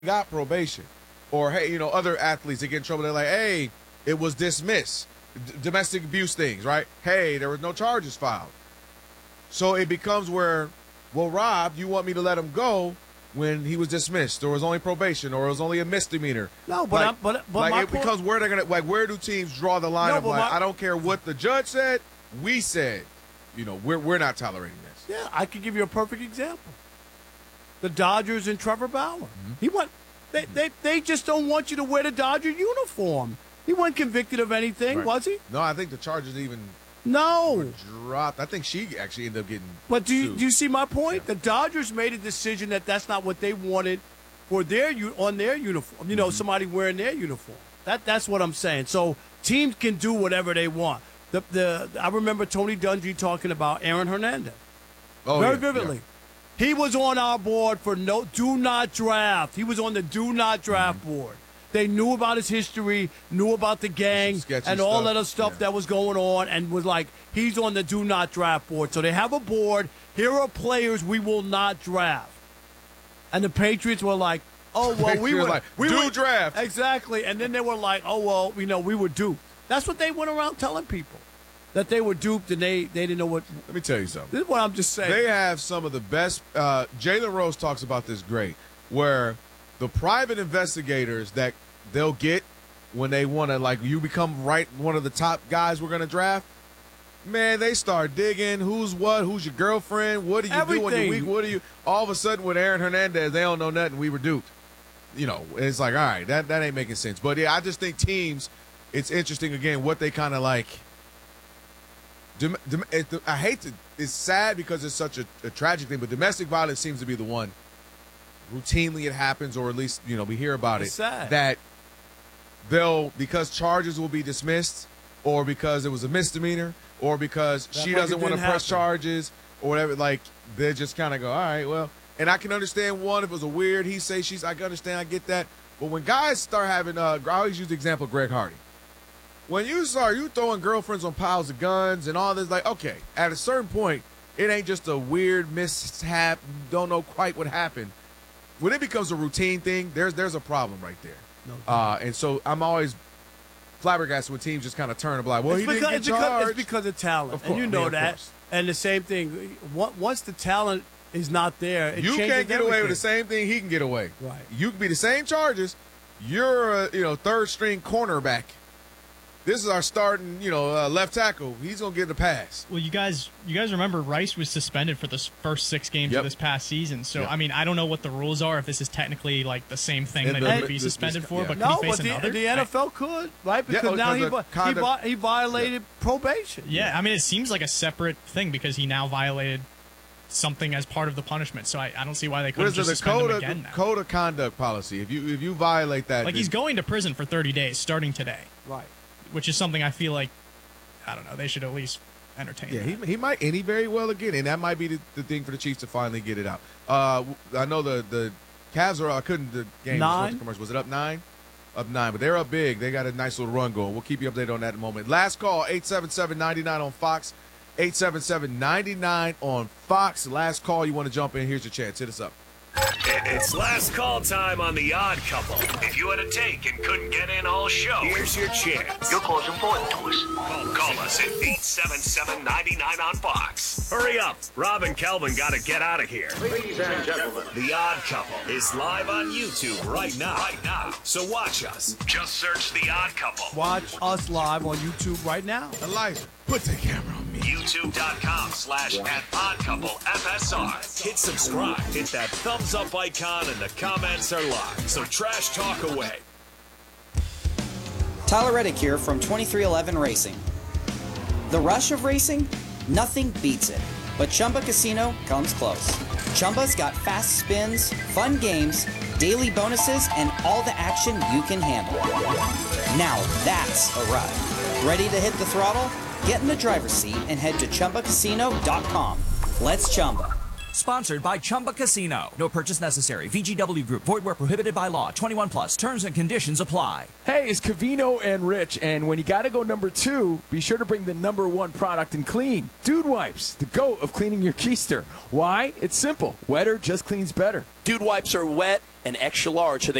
got probation. Or, hey, other athletes that get in trouble, they're like, hey, it was dismissed. Domestic abuse things, right? Hey, there was no charges filed. So it becomes where, well, Rob, you want me to let him go when he was dismissed, or it was only probation, or it was only a misdemeanor. No, but becomes where they're gonna where do teams draw the line of I don't care what the judge said, we said, we're not tolerating this. Yeah, I could give you a perfect example. The Dodgers and Trevor Bauer. Mm-hmm. He went. They just don't want you to wear the Dodger uniform. He wasn't convicted of anything, right. Was he? No, I think the charges even dropped. I think she actually ended up getting. But do you see my point? Yeah. The Dodgers made a decision that that's not what they wanted for on their uniform. Mm-hmm. Somebody wearing their uniform. That's what I'm saying. So teams can do whatever they want. I remember Tony Dungy talking about Aaron Hernandez. Very vividly. Yeah. He was on our board for do not draft. He was on the do not draft board. They knew about his history, knew about the gang, and all that other stuff that was going on, and was like, he's on the do not draft board. So they have a board. Here are players we will not draft. And the Patriots were like, oh, well, we were draft. Exactly. And then they were like, oh, well, we were duped. That's what they went around telling people. That they were duped and they didn't know what. Let me tell you something. This is what I'm just saying. They have some of the best. Jalen Rose talks about this great, where the private investigators that they'll get when they want to, you become one of the top guys we're going to draft, man, they start digging who's your girlfriend, what do you do when you're weak, what do you. All of a sudden with Aaron Hernandez, they don't know nothing, we were duped. It's like, all right, that ain't making sense. But, yeah, I just think teams, it's interesting, again, what they kind of like. I hate to. It's sad because it's such a tragic thing, but domestic violence seems to be the one. Routinely, it happens, or at least we hear about it's sad. That because charges will be dismissed, or because it was a misdemeanor, or because she doesn't want to press charges, or whatever. They just kind of go, all right, well. And I can understand if it was a weird he say she's. I can understand, I get that. But when guys start having, I always use the example of Greg Hardy. When you throwing girlfriends on piles of guns and all this, okay, at a certain point, it ain't just a weird mishap, don't know quite what happened. When it becomes a routine thing, there's a problem right there. No, and so I'm always flabbergasted when teams just kind of turn and be like, well, he didn't get charged. It's because of talent, of course, and that. And the same thing, once the talent is not there, you can't get away with the same thing he can get away. Right. You can be the same charges. You're a third-string cornerback. This is our starting, left tackle. He's going to get the pass. Well, you guys remember Rice was suspended for the first 6 games of this past season. So, I mean, I don't know what the rules are, if this is technically the same thing that he would be suspended for, but could he face another? The NFL could, right? Because now he violated probation. Yeah, I mean, it seems like a separate thing because he now violated something as part of the punishment. So I don't see why they couldn't just suspend him again now. Code of conduct policy. If you violate that. He's going to prison for 30 days starting today. Right. Which is something I feel like, I don't know, they should at least entertain. Yeah, he might, and he very well again, and that might be the thing for the Chiefs to finally get it out. I know the Cavs the game 9. Was it up 9? Up 9, but they're up big. They got a nice little run going. We'll keep you updated on that in a moment. Last call, 877-99 on Fox. 877-99 on Fox. Last call, you want to jump in, here's your chance. Hit us up. It's last call time on The Odd Couple. If you had a take and couldn't get in all show, here's your chance. Your call's important to us. Call us at 877-99 on Fox. Hurry up. Rob and Kelvin got to get out of here. Ladies and gentlemen, The Odd Couple is live on YouTube right now. So watch us. Just search The Odd Couple. Watch us live on YouTube right now. Elijah, put the camera on me. YouTube.com/@oddcouplefsr. Hit subscribe. Hit that thumbs up icon and the comments are live. So trash talk away. Tyler Reddick here from 2311 Racing. The rush of racing? Nothing beats it. But Chumba Casino comes close. Chumba's got fast spins, fun games, daily bonuses, and all the action you can handle. Now that's a ride. Ready to hit the throttle? Get in the driver's seat and head to ChumbaCasino.com. Let's Chumba. Sponsored by Chumba Casino. No purchase necessary. VGW Group. Void where prohibited by law. 21 plus. Terms and conditions apply. Hey, it's Covino and Rich, and when you got to go number 2, be sure to bring the number 1 product in clean. Dude Wipes, the GOAT of cleaning your keister. Why? It's simple. Wetter just cleans better. Dude Wipes are wet and extra large, so they